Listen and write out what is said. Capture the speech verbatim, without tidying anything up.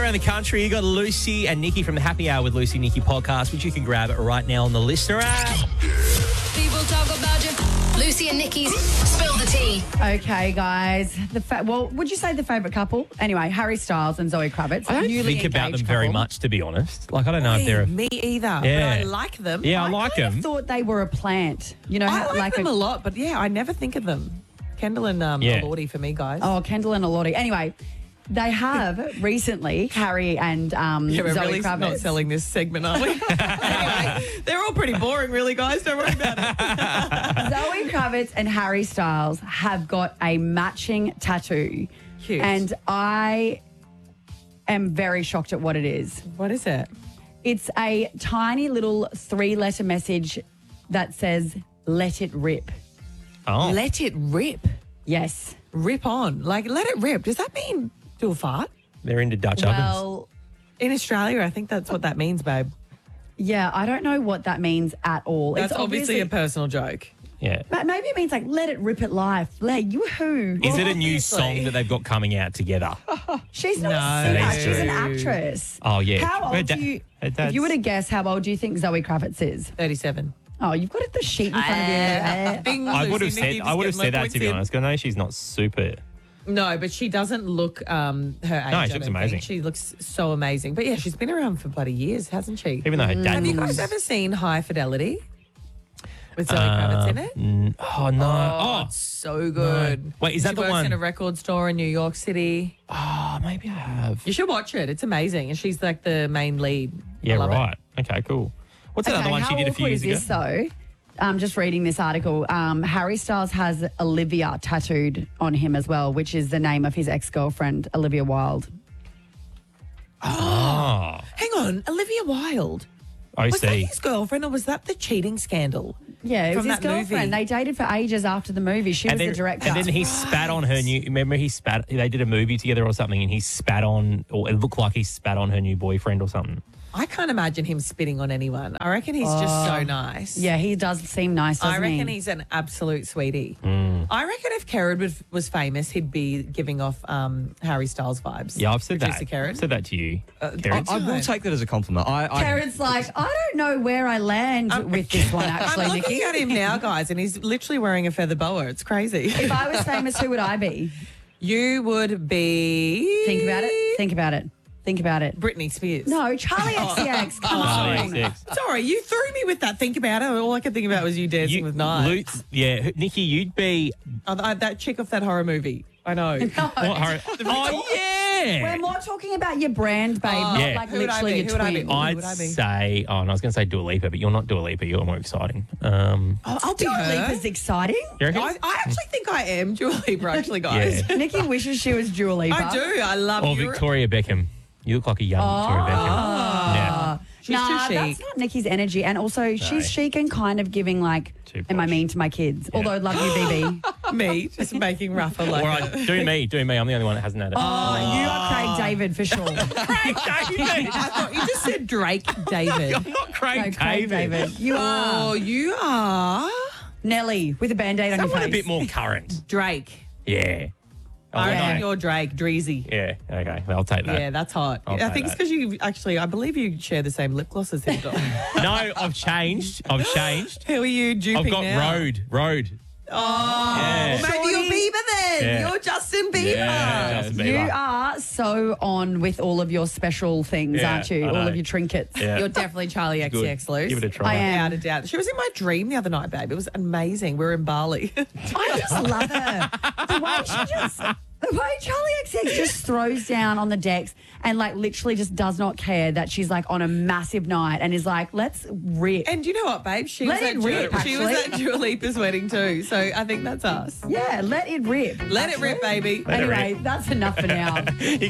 around the country. You got Lucy and Nikki from the Happy Hour with Lucy Nikki podcast, which you can grab right now on the Listener app. People talk about you. Lucy and Nikki's Spill the Tea. Okay, guys. The fa- Well, would you say the favourite couple? Anyway, Harry Styles and Zoe Kravitz. I don't newly think about them engaged very couple. much, to be honest. Like, I don't know if Me, they're... A, me either. Yeah. But I like them. yeah, I, I like kind of them. thought they were a plant. You know, I how- like, them a, a lot, but yeah, I never think of them. Kendall and um, Yeah. Lordy for me, guys. Oh, Kendall and Elodie. Anyway, they have recently, Harry and um, yeah, we're Zoe really Kravitz. not selling this segment, are we? Anyway, they're all pretty boring, really, guys. Don't worry about it. Zoe Kravitz and Harry Styles have got a matching tattoo. Cute. And I am very shocked at what it is. What is it? It's a tiny little three-letter message that says, "Let it rip." Oh, Let it rip. Yes. Rip on. Like, let it rip. Does that mean do a fart? they're into Dutch ovens. Well, In Australia, I think that's what that means, babe. yeah, I don't know what that means at all. That's It's obviously, a personal joke. Yeah. But maybe it means like, let it rip at life. Like, you-hoo. Is it a new obviously. song that they've got coming out together? She's not No. a singer. That is She's an true. actress. Oh, yeah. How Her old da- do you... her If dad's- you were to guess, how old do you think Zoe Kravitz is? thirty-seven. Oh, you've got the sheet in front of you. Bing, I Lucy, would have Nikki, said just I would have getting my said that, points to be in. honest, because I know she's not super... No, but she doesn't look um, her age. No, I she looks don't amazing. think. She looks so amazing. But yeah, she's been around for bloody years, hasn't she? Even though her dad... Have you guys ever seen High Fidelity with Zoe Kravitz in it? Mm, oh, no. Oh, Oh, it's so good. Wait, is that she the works one- in a record store in New York City. oh, maybe I have. You should watch it. It's amazing. And she's like the main lead. I Yeah, love it. right. Okay, cool. What's that Okay, other one how she did a few awkward years is ago? this, though? Um, just reading this article, um, Harry Styles has Olivia tattooed on him as well, which is the name of his ex-girlfriend, Olivia Wilde. Oh, Hang on, Olivia Wilde. I Was that see. his girlfriend or was that the cheating scandal? Yeah, it was From his that movie. girlfriend. They dated for ages after the movie. She was And then, the director. and then he spat on her new. Remember, he spat. They did a movie together or something, and he spat on, or it looked like he spat on her new boyfriend or something. I can't imagine him spitting on anyone. I reckon he's just so nice. Yeah, he does seem nice, doesn't I reckon he? he's an absolute sweetie. Mm. I reckon if Kerrod was, was famous, he'd be giving off um, Harry Styles vibes. Yeah, I've said Producer that. Kerrod. I've said that to you, Uh, Kerrod. I- I will take that as a compliment. I, I Karen's like, I don't know where I land with this one, actually, I'm looking Nikki. at him now, guys, and he's literally wearing a feather boa. It's crazy. If I was famous, who would I be? You would be... Think about it. Think about it. Think about it. Britney Spears. No, Charlie X C X. Come Charlie on. X X. Sorry, you threw me with that. Think about it. All I could think about was you dancing You- with knives. Luke- yeah, Nikki, you'd be. Oh, that that chick off that horror movie. I know. No. What, her, oh yeah. We're more talking about your brand, babe, not Yeah. like Who would I literally be? your Who would I be? twin. Who I'd would I be? say. Oh, and I was going to say Dua Lipa, but you're not Dua Lipa. You're more exciting. Um, Oh, I'll be Dua her. Lipa's exciting. you reckon? I, I actually think I am Dua Lipa, actually, guys. Yeah. Nikki wishes she was Dua Lipa. I do. I love Or Europe. Victoria Beckham. You look like a young Victoria Beckham. Yeah. She's nah, too chic. that's not Nikki's energy. And also, she's chic and kind of giving like, Too am I posh. mean to my kids? Although, love you, B B. Me, just making Rafa like All right, do me, do me. I'm the only one that hasn't had it. Oh, you are Craig David for sure. Craig David. I thought you just said Drake David. I'm not Craig, No, Craig David. David. You Oh, are you are Nelly with a band-aid on your Someone face. a bit more current. Drake. Yeah. Oh, I reckon no. you're Drake, Dreezy. Yeah, okay. I'll take that. Yeah, that's hot. I'll I take think it's that. because you actually, I believe you share the same lip gloss as him. Dom. No, I've changed. I've changed. Who are you duping I've got now? Road. Road. Oh, Yeah. well, maybe you're Bieber then. Yeah. You're Justin Bieber. Yeah, Justin You Bieber. are so on with all of your special things, Yeah, aren't you? I All know. of your trinkets. Yeah. You're definitely Charlie X C X, Good. Luce. Give it a try. I am. Without a doubt. She was in my dream the other night, babe. It was amazing. We were in Bali. I just love her. The way she just, the way Charlie X C X just throws down on the decks and like literally just does not care that she's like on a massive night and is like, let's rip. And you know what, babe? She Let was it at rip, Dua, she was actually. at Dua Lipa's wedding too. So I think that's us. Yeah, let it rip. Let it rip, baby. Let it Anyway, rip. that's enough for now.